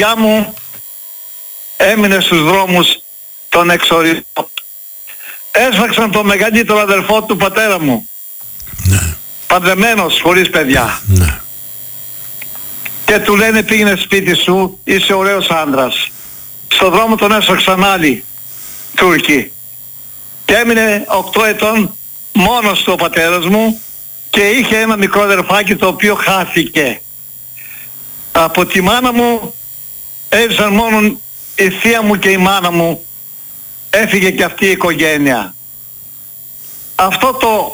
καρδιά μου έμεινε στους δρόμους των εξορισμών. Έσφαξαν το μεγαλύτερο αδερφό του πατέρα μου. Ναι. Παντρεμένος, χωρίς παιδιά. Ναι. Και του λένε πήγαινε σπίτι σου, είσαι ωραίος άντρας. Στον δρόμο τον έσφαξαν άλλοι Τούρκοι. Και έμεινε 8 ετών μόνος του ο πατέρας μου και είχε ένα μικρό αδερφάκι το οποίο χάθηκε. Από τη μάνα μου έζησαν μόνο η θεία μου και η μάνα μου. Έφυγε και αυτή η οικογένεια. Αυτό το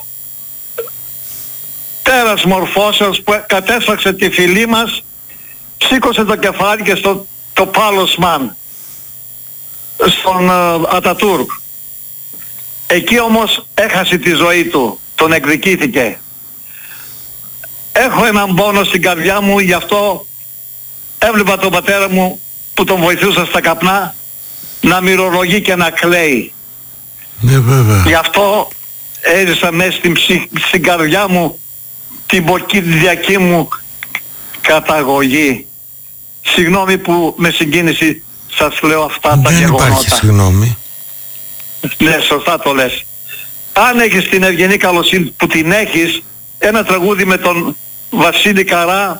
τέρας μορφώσεως που κατέσφαξε τη φυλή μας σήκωσε το κεφάλι και στο το Πάλοσμαν, στον Ατατούρκ. Εκεί όμως έχασε τη ζωή του, τον εκδικήθηκε. Έχω έναν πόνο στην καρδιά μου, γι' αυτό έβλεπα τον πατέρα μου που τον βοηθούσα στα καπνά να μυρολογεί και να κλαίει. Ναι, βέβαια. Γι' αυτό έζησα μέσα στην καρδιά μου την ποκιδιακή μου καταγωγή. Συγγνώμη που με συγκίνηση σας λέω αυτά τα γεγονότα. Δεν υπάρχει συγγνώμη. Ναι, σωστά το λες. Αν έχεις την ευγενή καλοσύνη που την έχεις, ένα τραγούδι με τον Βασίλη Καρά,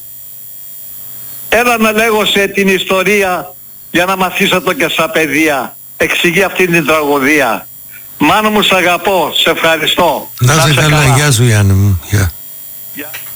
έλα να λέγω σε την ιστορία για να μαθήσω το και στα παιδεία. Εξηγεί αυτή την τραγωδία. Μάνα μου, σ' αγαπώ, σε ευχαριστώ. Να είσαι καλά, γεια σου Γιάννη μου. Γεια.